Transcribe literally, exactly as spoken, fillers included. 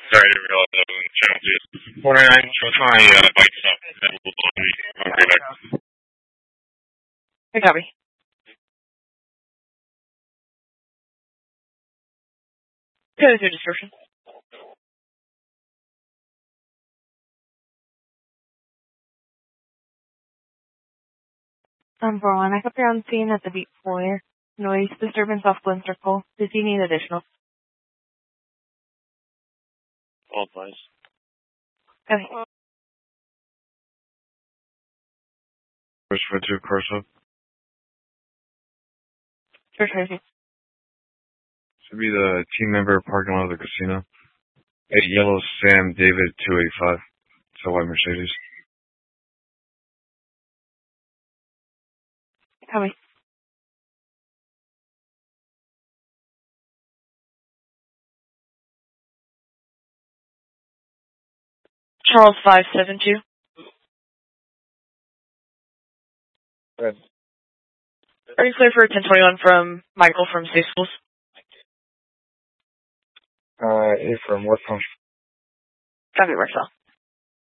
Sorry, I didn't realize I was in channel two. four ninety-nine, what's my uh, bike stop? Okay, back. Hey, copy. Go with your description. Um, for one, I got there on scene at the beat foyer. Noise disturbance off Glen Circle. Does he need additional? All advice. Okay. Which for two Corso? Sure, sure, sure. Should be the team member parking lot of the casino. Eight Yellow Sam David two eighty-five. It's a white Mercedes. Copy. Charles five seven two. Red. Are you clear for ten twenty-one from Michael from Safe Schools? Uh, A from what phone? Copy, Marcel.